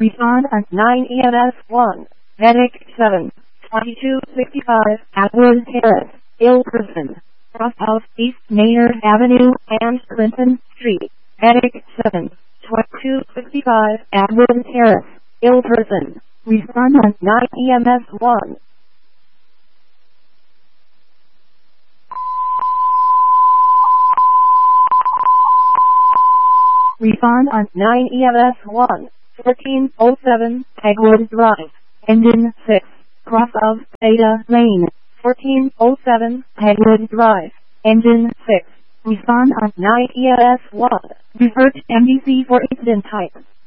Respond on 9 EMS 1. Medic 7. 2265 Atwood Terrace, ill person. Cross of East Maynard Avenue and Clinton Street. Medic 7. 2265 Atwood Terrace, ill person. Respond on 9 EMS 1. Respond on 9 EMS 1. 1407 Pegwood Drive, Engine 6, cross of Ada Lane. 1407 Pegwood Drive, Engine 6. Respond on 9 EMS 1. Revert MDC for incident type.